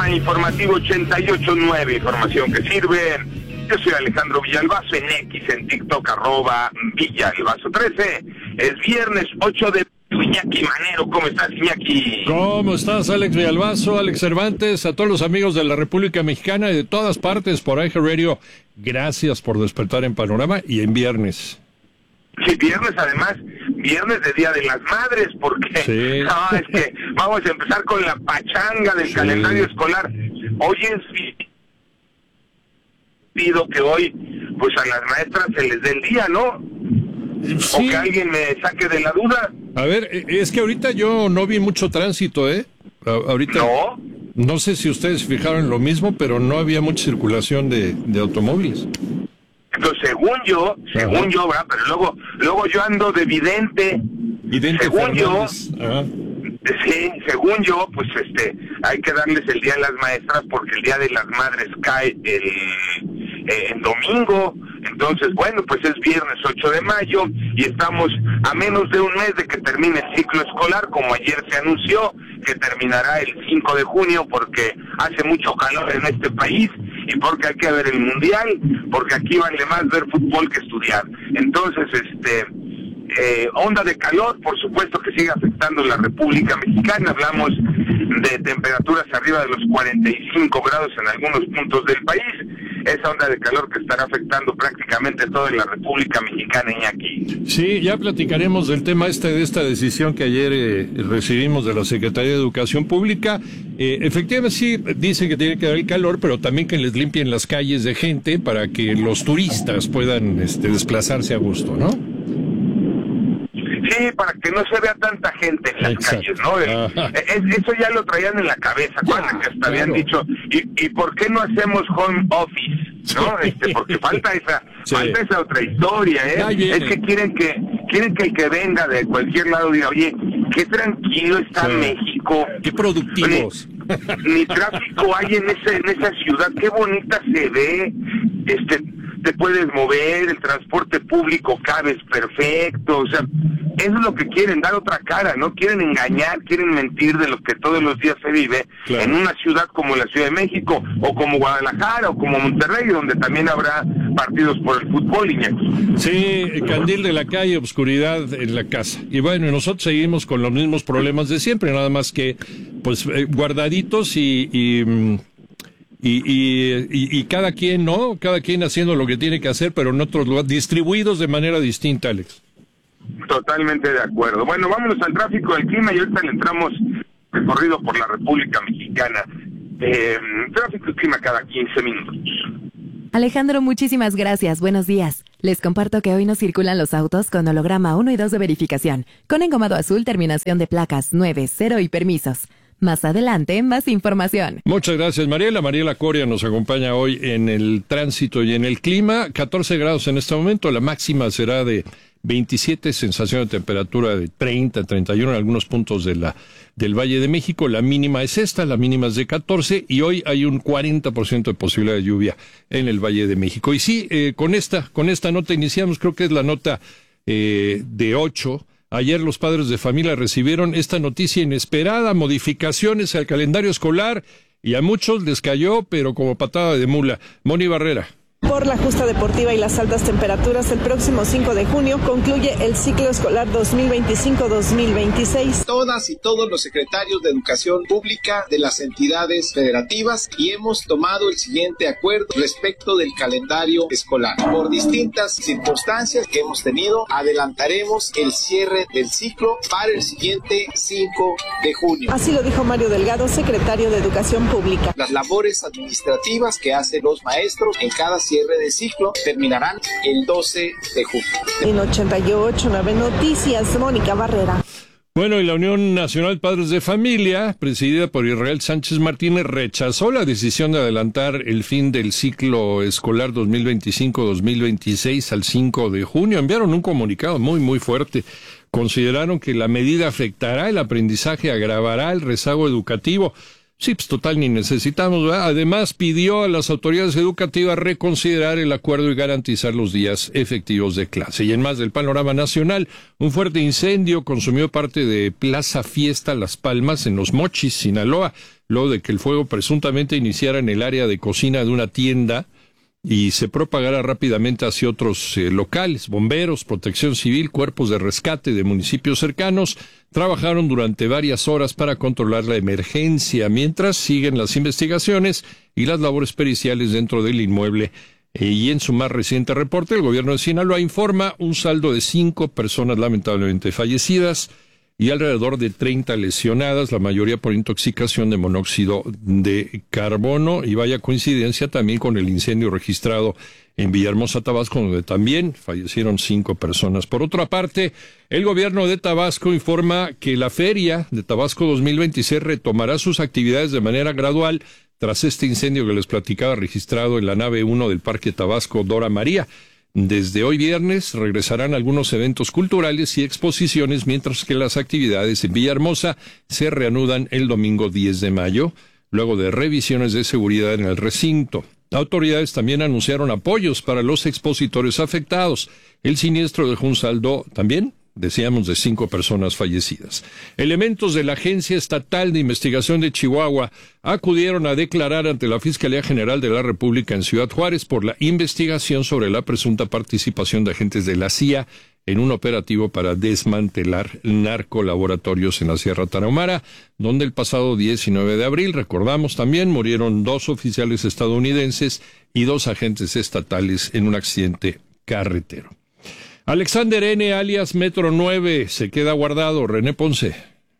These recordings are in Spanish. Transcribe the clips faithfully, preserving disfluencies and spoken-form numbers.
Sistema Informativo ochenta y ocho nueve, información que sirve. Yo soy Alejandro Villalbazo, en X, en TikTok, arroba Villalbazo trece. Es viernes ocho de Iñaki Manero. ¿Cómo estás, Iñaki? ¿Cómo estás, Alex Villalbazo, Alex Cervantes, a todos los amigos de la República Mexicana y de todas partes por I G Radio? Gracias por despertar en Panorama y en viernes. Sí, viernes además, viernes de Día de las Madres, porque sí. No, es que vamos a empezar con la pachanga del sí. calendario escolar. Hoy es pido que hoy, pues a las maestras se les dé el día, ¿no? Sí. O que alguien me saque de la duda. A ver, es que ahorita yo no vi mucho tránsito, ¿eh? Ahorita no. No sé si ustedes fijaron lo mismo, pero no había mucha circulación de, de automóviles. Entonces, según yo, según Ajá. yo, ¿verdad? Pero luego, luego yo ando de vidente. Vidente según Fernández. yo, Ajá. sí, según yo, pues este, hay que darles el Día de las Maestras porque el Día de las Madres cae el, eh, el domingo. Entonces, bueno, pues es viernes ocho de mayo y estamos a menos de un mes de que termine el ciclo escolar, como ayer se anunció, que terminará el cinco de junio porque hace mucho calor en este país y porque hay que ver el mundial, porque aquí vale más ver fútbol que estudiar. Entonces, este... Eh, onda de calor, por supuesto que sigue afectando la República Mexicana. Hablamos de temperaturas arriba de los cuarenta y cinco grados en algunos puntos del país. Esa onda de calor que estará afectando prácticamente toda la República Mexicana, Iñaki. Sí, ya platicaremos del tema este de esta decisión que ayer eh, recibimos de la Secretaría de Educación Pública. Eh, efectivamente sí, dicen que tiene que dar el calor, pero también que les limpien las calles de gente para que los turistas puedan este, desplazarse a gusto, ¿no? Sí, para que no se vea tanta gente en las Exacto. calles, ¿no? Es, eso ya lo traían en la cabeza, cuando que hasta claro. habían dicho, ¿y, ¿y por qué no hacemos home office? ¿No? Este, porque falta esa, sí. falta esa otra historia, ¿eh? Es que quieren que, quieren que el que venga de cualquier lado diga, oye, qué tranquilo está sí. México. Qué productivos. Ni, ni tráfico hay en esa, en esa ciudad, qué bonita se ve, este... te puedes mover, el transporte público cabes perfecto, o sea, eso es lo que quieren, dar otra cara, no quieren engañar, quieren mentir de lo que todos los días se vive claro. en una ciudad como la Ciudad de México, o como Guadalajara, o como Monterrey, donde también habrá partidos por el fútbol, Iñaki. Sí, candil de la calle, obscuridad en la casa. Y bueno, nosotros seguimos con los mismos problemas de siempre, nada más que, pues, eh, guardaditos y... y Y, y, y, y cada quien, ¿no? Cada quien haciendo lo que tiene que hacer, pero en otros lugares, distribuidos de manera distinta, Alex. Totalmente de acuerdo. Bueno, vámonos al tráfico del clima y ahorita le entramos recorrido por la República Mexicana. Eh, tráfico y clima cada quince minutos. Alejandro, muchísimas gracias. Buenos días. Les comparto que hoy no circulan los autos con holograma uno y dos de verificación, con engomado azul, terminación de placas nueve cero y permisos. Más adelante, más información. Muchas gracias, Mariela. Mariela Coria nos acompaña hoy en el tránsito y en el clima. catorce grados en este momento, la máxima será de veintisiete, sensación de temperatura de treinta, treinta y uno en algunos puntos de la del Valle de México. La mínima es esta, la mínima es de catorce y hoy hay un cuarenta por ciento de posibilidad de lluvia en el Valle de México. Y sí, eh, con esta, con esta nota iniciamos, creo que es la nota eh, de ocho. Ayer los padres de familia recibieron esta noticia inesperada, modificaciones al calendario escolar, y a muchos les cayó, pero como patada de mula. Moni Barrera. Por la justa deportiva y las altas temperaturas, el próximo cinco de junio concluye el ciclo escolar dos mil veinticinco dos mil veintiséis. Todas y todos los secretarios de educación pública de las entidades federativas y hemos tomado el siguiente acuerdo respecto del calendario escolar. Por distintas circunstancias que hemos tenido, adelantaremos el cierre del ciclo para el siguiente cinco de junio. Así lo dijo Mario Delgado, secretario de Educación Pública. Las labores administrativas que hacen los maestros en cada cierre de ciclo terminarán el doce de junio. En ochenta y ocho nueve Noticias, Mónica Barrera. Bueno, y la Unión Nacional de Padres de Familia, presidida por Israel Sánchez Martínez, rechazó la decisión de adelantar el fin del ciclo escolar dos mil veinticinco dos mil veintiséis al cinco de junio. Enviaron un comunicado muy, muy fuerte. Consideraron que la medida afectará el aprendizaje, agravará el rezago educativo. Sí, pues total ni necesitamos, ¿verdad? Además pidió a las autoridades educativas reconsiderar el acuerdo y garantizar los días efectivos de clase. Y en más del panorama nacional, un fuerte incendio consumió parte de Plaza Fiesta Las Palmas en Los Mochis, Sinaloa, luego de que el fuego presuntamente iniciara en el área de cocina de una tienda y se propagara rápidamente hacia otros eh, locales. Bomberos, Protección Civil, cuerpos de rescate de municipios cercanos trabajaron durante varias horas para controlar la emergencia, mientras siguen las investigaciones y las labores periciales dentro del inmueble. Eh, y en su más reciente reporte, el gobierno de Sinaloa informa un saldo de cinco personas lamentablemente fallecidas y alrededor de treinta lesionadas, la mayoría por intoxicación de monóxido de carbono, y vaya coincidencia también con el incendio registrado en Villahermosa, Tabasco, donde también fallecieron cinco personas. Por otra parte, el gobierno de Tabasco informa que la Feria de Tabasco dos mil veintiséis retomará sus actividades de manera gradual tras este incendio que les platicaba registrado en la nave uno del Parque Tabasco Dora María. Desde hoy viernes regresarán algunos eventos culturales y exposiciones, mientras que las actividades en Villahermosa se reanudan el domingo diez de mayo, luego de revisiones de seguridad en el recinto. Autoridades también anunciaron apoyos para los expositores afectados. El siniestro dejó un saldo también, decíamos, de cinco personas fallecidas. Elementos de la Agencia Estatal de Investigación de Chihuahua acudieron a declarar ante la Fiscalía General de la República en Ciudad Juárez por la investigación sobre la presunta participación de agentes de la C I A en un operativo para desmantelar narcolaboratorios en la Sierra Tarahumara, donde el pasado diecinueve de abril, recordamos también, murieron dos oficiales estadounidenses y dos agentes estatales en un accidente carretero. Alexander N., alias Metro nueve, se queda guardado. René Ponce.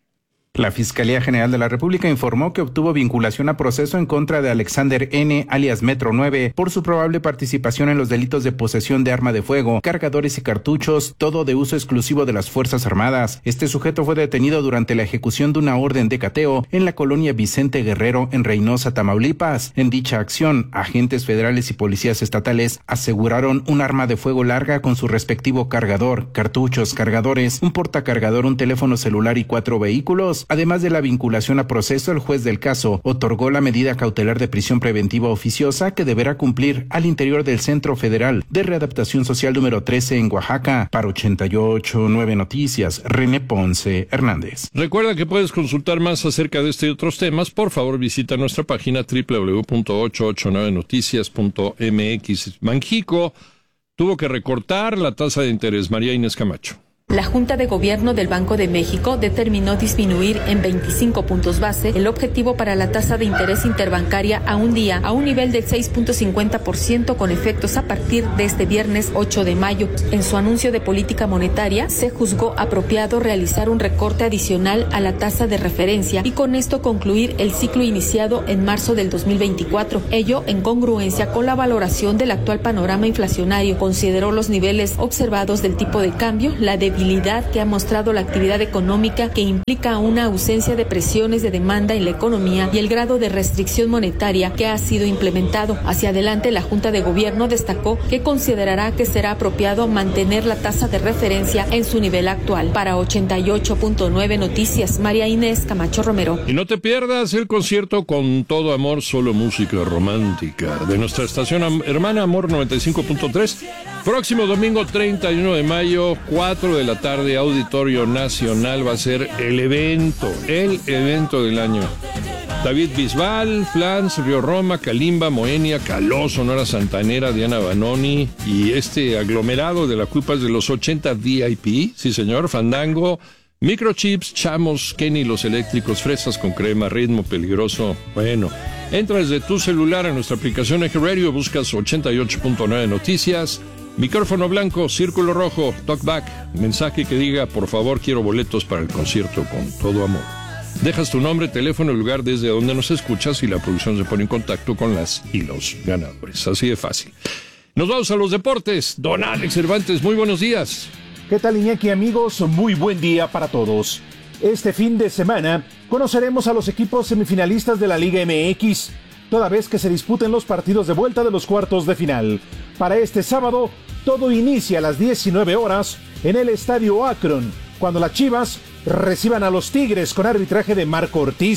La Fiscalía General de la República informó que obtuvo vinculación a proceso en contra de Alexander N., alias Metro nueve, por su probable participación en los delitos de posesión de arma de fuego, cargadores y cartuchos, todo de uso exclusivo de las Fuerzas Armadas. Este sujeto fue detenido durante la ejecución de una orden de cateo en la colonia Vicente Guerrero, en Reynosa, Tamaulipas. En dicha acción, agentes federales y policías estatales aseguraron un arma de fuego larga con su respectivo cargador, cartuchos, cargadores, un portacargador, un teléfono celular y cuatro vehículos. Además de la vinculación a proceso, el juez del caso otorgó la medida cautelar de prisión preventiva oficiosa que deberá cumplir al interior del Centro Federal de Readaptación Social número trece en Oaxaca. Para ochenta y ocho punto nueve Noticias, René Ponce Hernández. Recuerda que puedes consultar más acerca de este y otros temas. Por favor, visita nuestra página doble u doble u doble u punto ochocientos ochenta y nueve noticias punto m x. Banxico tuvo que recortar la tasa de interés. María Inés Camacho. La Junta de Gobierno del Banco de México determinó disminuir en veinticinco puntos base el objetivo para la tasa de interés interbancaria a un día a un nivel del seis punto cincuenta por ciento con efectos a partir de este viernes ocho de mayo. En su anuncio de política monetaria, se juzgó apropiado realizar un recorte adicional a la tasa de referencia y con esto concluir el ciclo iniciado en marzo del dos mil veinticuatro. Ello en congruencia con la valoración del actual panorama inflacionario. Consideró los niveles observados del tipo de cambio, la debilidad que ha mostrado la actividad económica, que implica una ausencia de presiones de demanda en la economía, y el grado de restricción monetaria que ha sido implementado. Hacia adelante, la Junta de Gobierno destacó que considerará que será apropiado mantener la tasa de referencia en su nivel actual. Para ochenta y ocho punto nueve Noticias, María Inés Camacho Romero. Y no te pierdas el concierto Con Todo Amor, solo música romántica, de nuestra estación hermana Amor noventa y cinco punto tres. Próximo domingo treinta y uno de mayo, cuatro de la tarde, Auditorio Nacional. Va a ser el evento, el evento del año. David Bisbal, Flans, Río Roma, Kalimba, Moenia, Caló, Sonora Santanera, Diana Banoni y este aglomerado de la Cupas de los ochenta V I P, sí señor, Fandango, Microchips, Chamos, Kenny, Los Eléctricos, Fresas con Crema, Ritmo Peligroso. Bueno, entra desde tu celular a nuestra aplicación Eje Radio, buscas ochenta y ocho punto nueve Noticias, micrófono blanco, círculo rojo, talkback, mensaje que diga, por favor, quiero boletos para el concierto Con Todo Amor. Dejas tu nombre, teléfono y lugar desde donde nos escuchas y la producción se pone en contacto con las y los ganadores. Así de fácil. Nos vamos a los deportes. Don Alex Cervantes, muy buenos días. ¿Qué tal, Iñaki, amigos? Muy buen día para todos. Este fin de semana conoceremos a los equipos semifinalistas de la Liga M X, toda vez que se disputen los partidos de vuelta de los cuartos de final. Para este sábado, todo inicia a las diecinueve horas en el Estadio Akron, cuando las Chivas reciban a los Tigres con arbitraje de Marco Ortiz.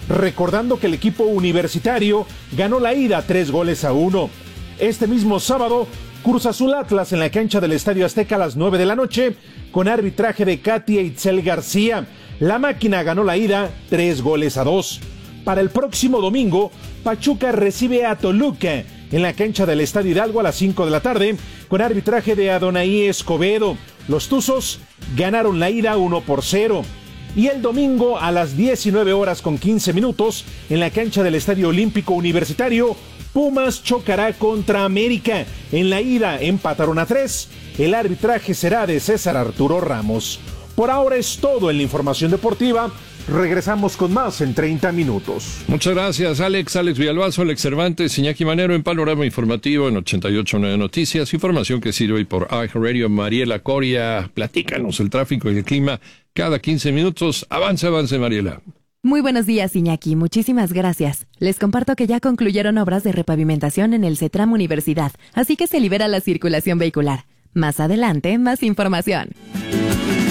recordando que el equipo universitario ganó la ida tres goles a uno. Este mismo sábado, Cruz Azul Atlas en la cancha del Estadio Azteca a las nueve de la noche, con arbitraje de Katia Itzel García. La máquina ganó la ida tres goles a dos. Para el próximo domingo, Pachuca recibe a Toluca en la cancha del Estadio Hidalgo a las cinco de la tarde, con arbitraje de Adonai Escobedo. Los Tuzos ganaron la ida uno por cero. Y el domingo a las diecinueve horas con quince minutos, en la cancha del Estadio Olímpico Universitario, Pumas chocará contra América. En la ida empataron a tres. El arbitraje será de César Arturo Ramos. Por ahora es todo en la información deportiva. Regresamos con más en treinta minutos. Muchas gracias, Alex. Alex Villalbazo, Alex Cervantes, Iñaki Manero en Panorama Informativo en ochenta y ocho punto nueve Noticias. Información que sirve hoy por iHeartRadio. Mariela Coria, platícanos el tráfico y el clima cada quince minutos. Avance, avance, Mariela. Muy buenos días, Iñaki. Muchísimas gracias. Les comparto que ya concluyeron obras de repavimentación en el CETRAM Universidad, así que se libera la circulación vehicular. Más adelante, más información.